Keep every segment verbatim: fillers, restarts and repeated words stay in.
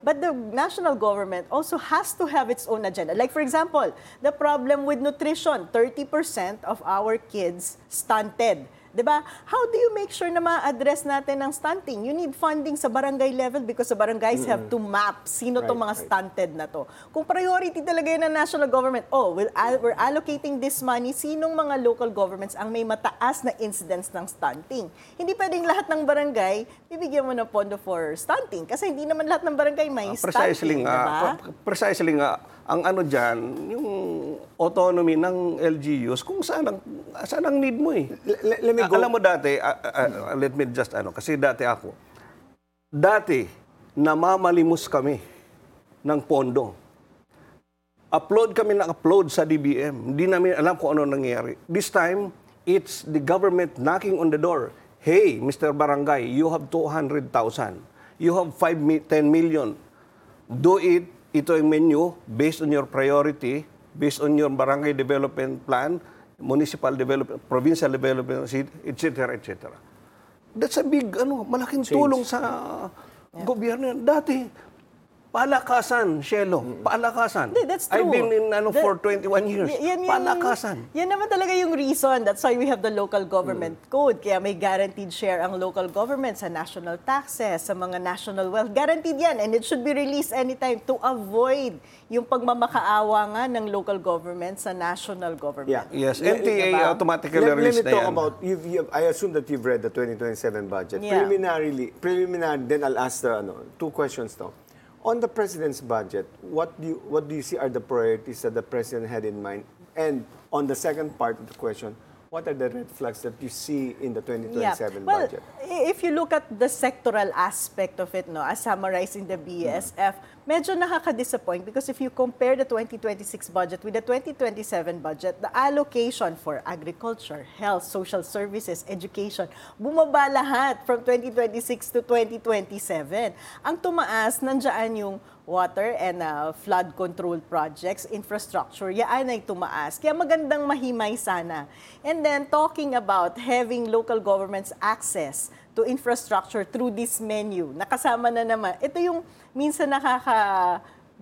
But the national government also has to have its own agenda. Like, for example, the problem with nutrition, thirty percent of our kids stunted. Diba? How do you make sure na ma-address natin ang stunting? You need funding sa barangay level because the barangays mm-hmm. have to map sino right, tong mga right. stunted na to. Kung priority talaga yun ng national government, oh, we'll, we're allocating this money, sinong mga local governments ang may mataas na incidence ng stunting? Hindi pwedeng lahat ng barangay, bibigyan mo ng pondo for stunting kasi hindi naman lahat ng barangay may uh, precisely stunting. Nga, diba? Precisely nga, ang ano dyan, yung autonomy ng L G Us, kung saan ang, saan ang need mo eh. Let, let me go. Alam mo dati, uh, uh, let me just ano, kasi dati ako, dati, namamalimos kami ng pondo. Upload kami na upload sa D B M. Hindi namin alam kung ano nangyayari. This time, it's the government knocking on the door. Hey, Mister Barangay, you have two hundred thousand. You have five, ten million. Do it. Ito yung menu based on your priority, based on your barangay development plan, municipal development, provincial development, et cetera, et cetera. That's a big, ano, malaking Change. tulong sa yeah. gobyerno. Dati, palakasan, Shelo, palakasan. Hindi, that's true. I've been in ano, That, for twenty-one years. Y- yan, yan, palakasan. Yan naman talaga yung reason. That's why we have the local government mm. code. Kaya may guaranteed share ang local government sa national taxes, sa mga national wealth. Guaranteed yan. And it should be released anytime to avoid yung pagmamakaawa nga ng local government sa national government. Yeah. Yes, Let- N T A diba? automatically Let, let release me na talk yan. about, you've, you've, I assume that you've read the twenty twenty-seven budget. Yeah. Preliminarily, preliminary, then I'll ask the, ano, two questions now. On the President's budget, what do you, what do you see are the priorities that the President had in mind? And on the second part of the question, what are the red flags that you see in the twenty twenty-seven Yeah. Well, budget? if you look at the sectoral aspect of it, no, as summarized in the B S F, medyo nakaka-disappoint because if you compare the twenty twenty-six budget with the twenty twenty-seven budget, the allocation for agriculture, health, social services, education, bumaba lahat from twenty twenty-six to twenty twenty-seven. Ang tumaas, nandiyan yung water and uh, flood control projects, infrastructure, yaan ay tumaas. Kaya magandang mahimay sana. And then talking about having local governments access to infrastructure through this menu, nakasama na naman. Ito yung minsan nakaka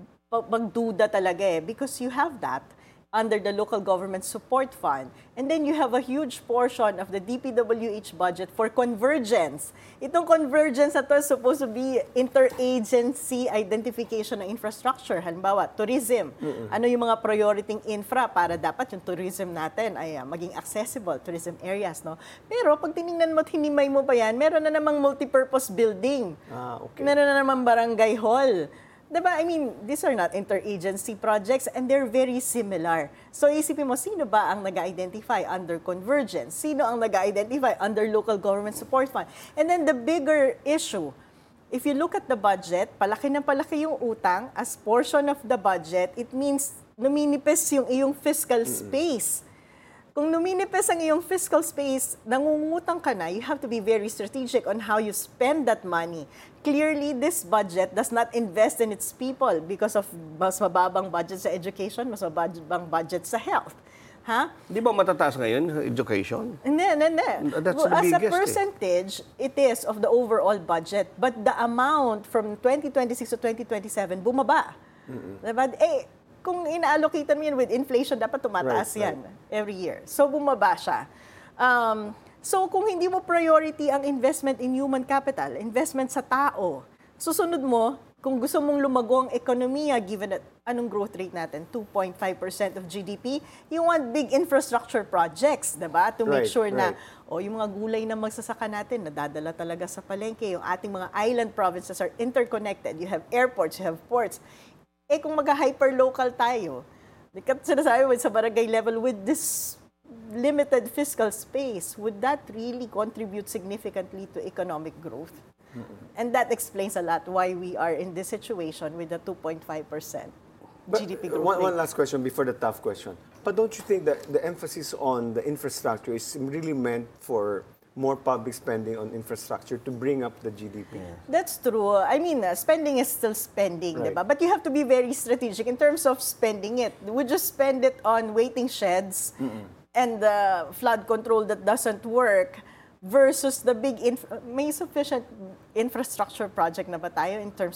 magduda talaga eh, because you have that under the local government support fund. And then you have a huge portion of the D P W H budget for convergence. Itong convergence na to is supposed to be interagency identification ng infrastructure. Halimbawa, tourism. Mm-mm. Ano yung mga priority infra para dapat yung tourism natin ay uh, maging accessible, tourism areas, no? Pero pag tiningnan mo at hinimay mo pa yan, meron na namang multipurpose building. Ah, okay. Meron na namang barangay hall. Diba? I mean, these are not interagency projects and they're very similar. So isipin mo, sino ba ang nag-identify under convergence? Sino ang nag-identify under local government support fund? And then the bigger issue, if you look at the budget, palaki ng palaki yung utang as portion of the budget, it means numinipis yung iyong fiscal space. Kung numinipis ang iyong fiscal space, nangungutang ka na, you have to be very strategic on how you spend that money. Clearly, this budget does not invest in its people because of mas mababang budget sa education, mas mababang budget sa health. Ha? Di ba matataas ngayon sa education? Hindi, hindi. That's Well, the as a biggest, percentage, eh. it is of the overall budget. But the amount from twenty twenty-six to twenty twenty-seven, bumaba. Mm-hmm. Diba? Eh, kung ina-allocatean mo yan with inflation, dapat tumataas Right, yan every year. So, bumaba siya. Um, so, kung hindi mo priority ang investment in human capital, investment sa tao, susunod mo, kung gusto mong lumago ang ekonomiya, given at anong growth rate natin, two point five percent of G D P, you want big infrastructure projects, diba? To make Right, sure na, right. o yung mga gulay na magsasaka natin, nadadala talaga sa palengke, yung ating mga island provinces are interconnected. You have airports, you have ports. Eh kung mag-hyper-local tayo, kat sinasabi mo sa barangay level with this limited fiscal space, would that really contribute significantly to economic growth? Mm-hmm. And that explains a lot why we are in this situation with the two point five percent G D P growth one, rate. one last question before the tough question. But don't you think that the emphasis on the infrastructure is really meant for more public spending on infrastructure to bring up the G D P? Yeah. That's true. I mean, uh, spending is still spending, Right. diba? But you have to be very strategic in terms of spending it. We just spend it on waiting sheds Mm-mm. and uh, flood control that doesn't work versus the big, inf- may sufficient infrastructure project na ba tayo in terms of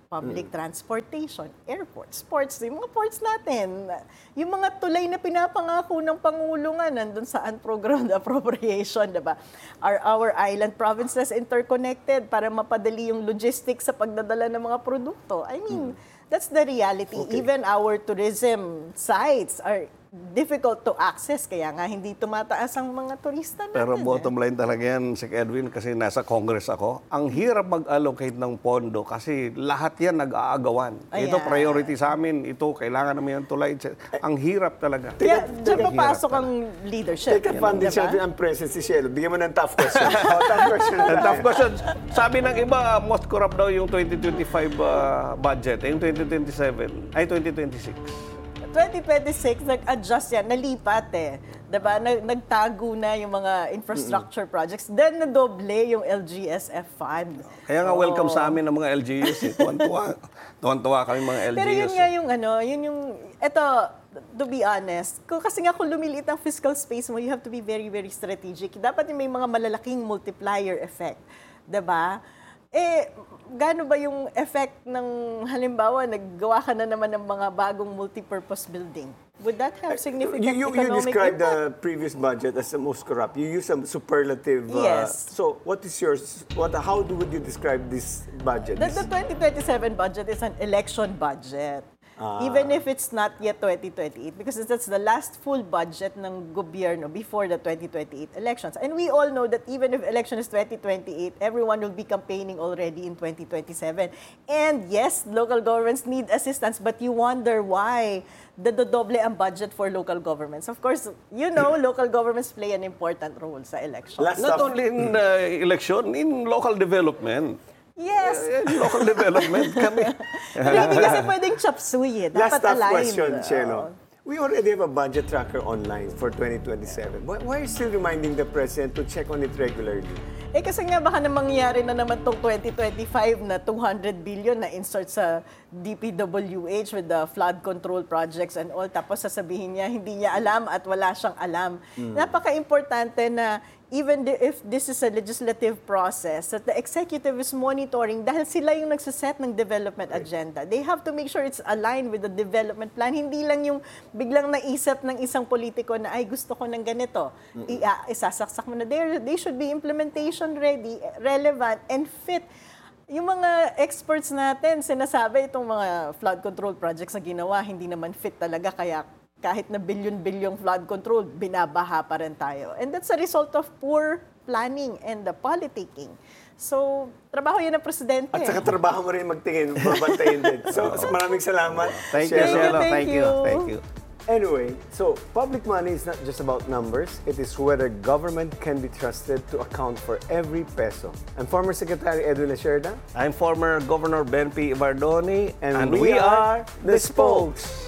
public transportation, airports, ports, yung mga ports natin. Yung mga tulay na pinapangako ng Pangulo nga, nandun sa unprogrammed appropriation, diba? Are our island provinces interconnected para mapadali yung logistics sa pagdadala ng mga produkto? I mean, that's the reality. Okay. Even our tourism sites are difficult to access, kaya nga hindi tumataas ang mga turista natin. Pero eh. bottom line talaga yan, Sec Edwin, kasi nasa Congress ako. Ang hirap mag-allocate ng pondo kasi lahat yan nag-aagawan. Ayan. Ito priority sa amin, ito kailangan namin yung tulay. Ang hirap talaga. Kaya Teka, dyan teka, papasok ang leadership. Take Yun, advantage diba? natin ang presence si Shelo. Bigyan mo ng tough question. oh, tough question. And tough question. Sabi ng iba, most corrupt daw yung twenty twenty-five uh, budget, eh, yung twenty twenty-seven, ay twenty twenty-six. twenty twenty-six, nag-adjust yan, nalipat eh. Diba? Nag- nagtago na yung mga infrastructure projects. Then, nadoble yung L G S F fund. Kaya nga welcome sa amin ng mga L G Us. Eh. Tuwan-tuwa. Tuwan-tuwa kami mga L G Us. Pero yun eh. nga yung ano, yun yung, eto, to be honest, kung, kasi nga kung lumiliit ang fiscal space mo, you have to be very, very strategic. Dapat yung may mga malalaking multiplier effect. Diba? Eh, gaano ba yung effect ng, halimbawa, naggawa ka na naman ng mga bagong multipurpose building? Would that have significant You, you, you economic described impact? the previous budget as the most corrupt. You use some superlative. uh, Yes. So, what is yours? What? How do would you describe this budget? The, This- the twenty twenty-seven budget is an election budget. Ah. Even if it's not yet twenty twenty-eight, because that's the last full budget ng gobyerno before the twenty twenty-eight elections. And we all know that even if election is twenty twenty-eight, everyone will be campaigning already in twenty twenty-seven. And yes, local governments need assistance, but you wonder why the doble ang budget for local governments. Of course, you know, local governments play an important role sa election. Last Not stuff. only in uh, election, in local development. Yes. Eh, local development kami. Pero hindi kasi pwedeng chop suey eh. Last Dapat tough aligned. question, Oo. Shelo. We already have a budget tracker online for twenty twenty-seven. Why, why are you still reminding the president to check on it regularly? Eh kasi nga baka na mangyari na naman tong twenty twenty-five na two hundred billion na insert sa D P W H with the flood control projects and all. Tapos sasabihin niya, hindi niya alam at wala siyang alam. Napaka-importante na even the- if this is a legislative process, that the executive is monitoring dahil sila yung nagsaset ng development agenda. They have to make sure it's aligned with the development plan. Hindi lang yung biglang naisip ng isang politiko na, ay, gusto ko ng ganito. I- ah, isasaksak mo na. They, they should be implementation ready, relevant, and fit. Yung mga experts natin, sinasabi itong mga flood control projects na ginawa, hindi naman fit talaga, kaya kahit na bilyon-bilyong flood control, binabaha pa rin tayo. And that's a result of poor planning and the politicking. So, trabaho yan ng presidente. At saka trabaho mo rin magtingin, babantayin din. So, so maraming salamat. Thank you, Shelo. Shelo. Thank Thank you. you. Thank you. Anyway, so public money is not just about numbers, it is whether government can be trusted to account for every peso. I'm former Secretary Edwin Lacerda, I'm former Governor Ben P. Ibardoni, and, and we are the Spokes.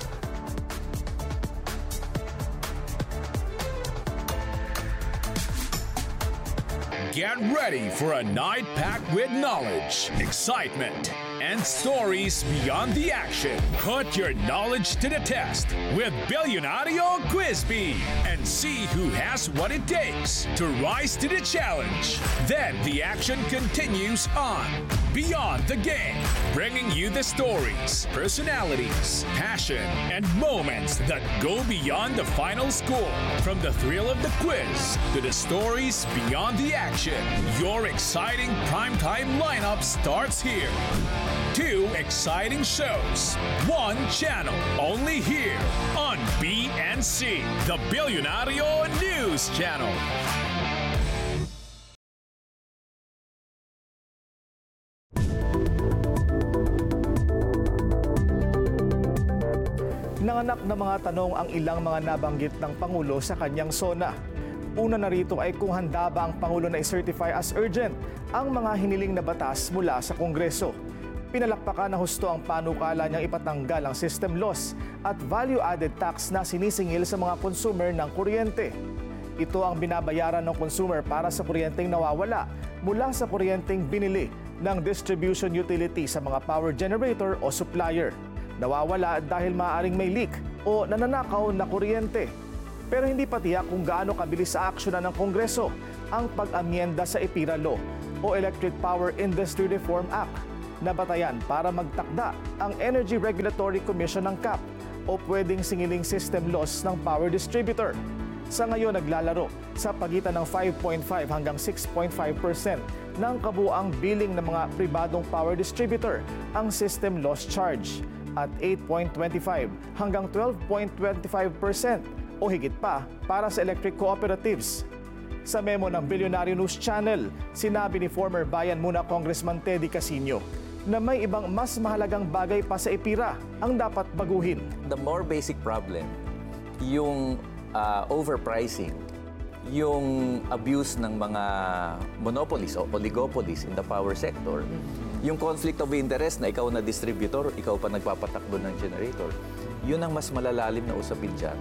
Get ready for a night packed with knowledge, excitement, and stories beyond the action. Put your knowledge to the test with Billionario Quiz Bee and see who has what it takes to rise to the challenge. Then the action continues on Beyond the Game, bringing you the stories, personalities, passion, and moments that go beyond the final score. From the thrill of the quiz to the stories beyond the action, your exciting primetime lineup starts here. Two exciting shows, one channel, only here on B N C, the Billionario News Channel. Nanganak na mga tanong ang ilang mga nabanggit ng Pangulo sa kanyang SONA. Una na rito ay kung handa ba ang Pangulo na i-certify as urgent ang mga hiniling na batas mula sa Kongreso. Pinalakpakan na husto ang panukala niyang ipatanggal ang system loss at value-added tax na sinisingil sa mga consumer ng kuryente. Ito ang binabayaran ng consumer para sa kuryenteng nawawala mula sa kuryenteng binili ng distribution utility sa mga power generator o supplier. Nawawala dahil maaaring may leak o nananakaw na kuryente. Pero hindi pa tiyak kung gaano kabilis sa aksyonan ng Kongreso ang pag-amyenda sa E P I R A Law o Electric Power Industry Reform Act. Nabatayan para magtakda ang Energy Regulatory Commission ng C A P o pwedeng singiling system loss ng power distributor. Sa ngayon naglalaro sa pagitan ng five point five hanggang six point five percent ng kabuuang billing ng mga pribadong power distributor ang system loss charge at eight point two five hanggang twelve point two five percent o higit pa para sa electric cooperatives. Sa memo ng Billionaire News Channel, sinabi ni former Bayan Muna Congressman Teddy Casino na may ibang mas mahalagang bagay pa sa EPIRA ang dapat baguhin. The more basic problem, yung uh, overpricing, yung abuse ng mga monopolies o oligopolies in the power sector, yung conflict of interest na ikaw na distributor, ikaw pa nagpapatakbo ng generator, yun ang mas malalalim na usapin dyan.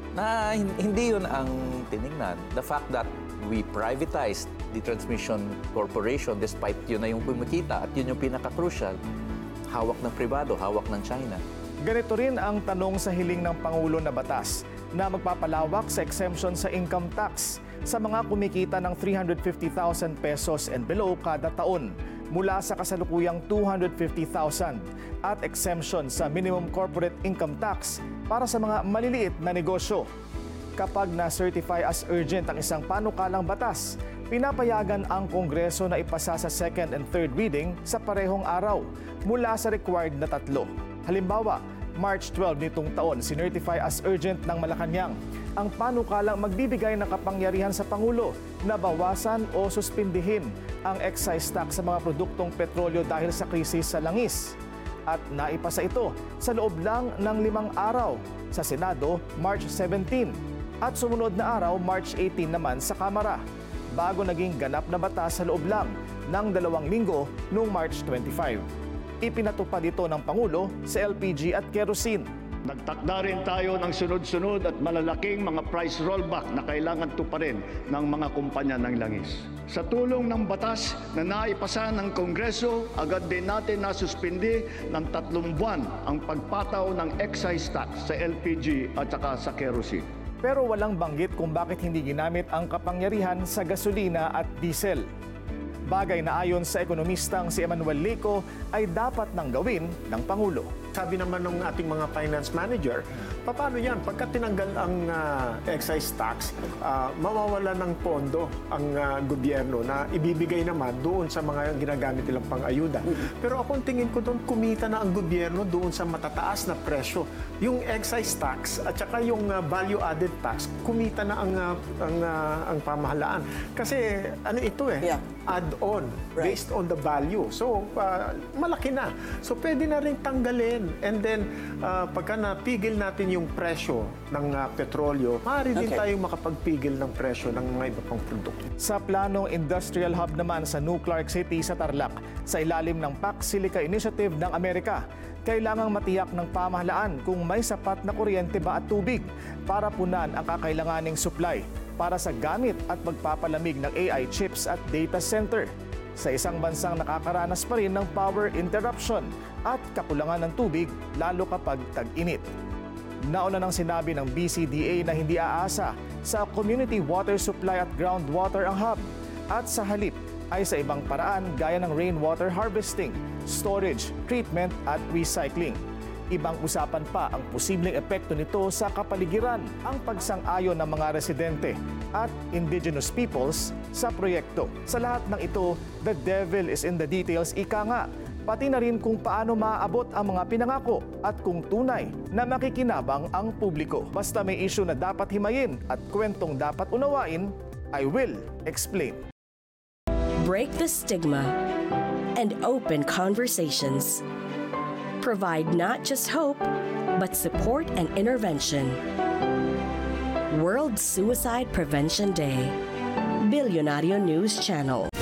Na hindi yun ang tinignan. The fact that we privatized the transmission corporation despite yun na yung kumikita at yun yung pinaka-crucial, hawak ng pribado, hawak ng China. Ganito rin ang tanong sa hiling ng Pangulo na batas na magpapalawak sa exemption sa income tax sa mga kumikita ng three hundred fifty thousand pesos and below kada taon mula sa kasalukuyang two hundred fifty thousand at exemption sa minimum corporate income tax para sa mga maliliit na negosyo. Kapag na-certify as urgent ang isang panukalang batas, pinapayagan ang Kongreso na ipasa sa second and third reading sa parehong araw mula sa required na tatlo. Halimbawa, March twelve nitong taon, sinertify as urgent ng Malacanang ang panukalang magbibigay ng kapangyarihan sa Pangulo na bawasan o suspindihin ang excise tax sa mga produktong petrolyo dahil sa krisis sa langis. At naipasa ito sa loob lang ng limang araw sa Senado, March seventeen, at sumunod na araw, March eighteen naman sa Kamara, bago naging ganap na batas sa loob lang ng dalawang linggo noong March twenty-five. Ipinatupad ito ng Pangulo sa L P G at kerosene. Nagtakda rin tayo ng sunod-sunod at malalaking mga price rollback na kailangan tuparin ng mga kumpanya ng langis. Sa tulong ng batas na naipasa ng Kongreso, agad din natin nasuspindi ng tatlong buwan ang pagpataw ng excise tax sa L P G at saka sa kerosene. Pero walang banggit kung bakit hindi ginamit ang kapangyarihan sa gasolina at diesel. Bagay na ayon sa ekonomistang si Emmanuel Lico ay dapat nang gawin ng Pangulo. Sabi naman ng ating mga finance manager, paano yan? Pagka tinanggal ang uh, excise tax, uh, mawawala ng pondo ang uh, gobyerno na ibibigay naman doon sa mga ginagamit nilang pang-ayuda. Pero ako tingin ko doon, kumita na ang gobyerno doon sa matataas na presyo. Yung excise tax at saka yung uh, value-added tax, kumita na ang, uh, ang, uh, ang pamahalaan. Kasi ano ito eh, Yeah. add-on Right. based on the value. So, uh, malaki na. So, pwede na rin tanggalin. And then, uh, pagka napigil natin yung presyo ng uh, petrolyo, maaari din Okay. tayong makapagpigil ng presyo ng mga iba pang produkto. Sa planong industrial hub naman sa New Clark City sa Tarlac, sa ilalim ng P A C Silica Initiative ng Amerika, kailangang matiyak ng pamahalaan kung may sapat na kuryente ba at tubig para punan ang kakailanganing supply para sa gamit at pagpapalamig ng A I chips at data center. Sa isang bansang nakakaranas pa rin ng power interruption at kakulangan ng tubig lalo kapag tag-init. Nauna nang sinabi ng B C D A na hindi aasa sa community water supply at groundwater ang hub at sa halip ay sa ibang paraan gaya ng rainwater harvesting, storage, treatment at recycling. Ibang usapan pa ang posibleng epekto nito sa kapaligiran, ang pagsang-ayon ng mga residente at indigenous peoples sa proyekto. Sa lahat ng ito, the devil is in the details, ika nga. Pati na rin kung paano maaabot ang mga pinangako at kung tunay na makikinabang ang publiko. Basta may issue na dapat himayin at kwentong dapat unawain, I will explain. Break the stigma and open conversations. Provide not just hope, but support and intervention. World Suicide Prevention Day. Billionaire News Channel.